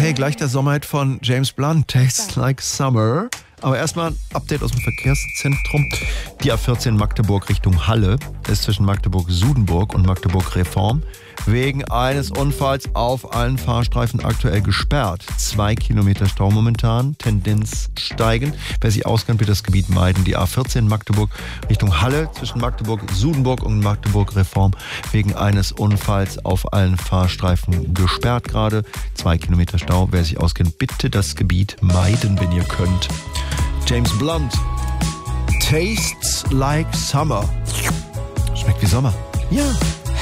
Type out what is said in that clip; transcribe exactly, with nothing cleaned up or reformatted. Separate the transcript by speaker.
Speaker 1: Okay, gleich der Sommerhit von James Blunt, Tastes Like Summer. Aber erstmal ein Update aus dem Verkehrszentrum. Die A vierzehn Magdeburg Richtung Halle ist zwischen Magdeburg-Sudenburg und Magdeburg-Reform wegen eines Unfalls auf allen Fahrstreifen aktuell gesperrt. Zwei Kilometer Stau momentan, Tendenz steigend. Wer sich auskennt, wird das Gebiet meiden. Die A vierzehn Magdeburg Richtung Halle zwischen Magdeburg-Sudenburg und Magdeburg-Reform wegen eines Unfalls auf allen Fahrstreifen gesperrt gerade. Zwei Kilometer Stau. Wer sich auskennt, bitte das Gebiet meiden, wenn ihr könnt. James Blunt, Tastes Like Summer. Schmeckt wie Sommer. Ja.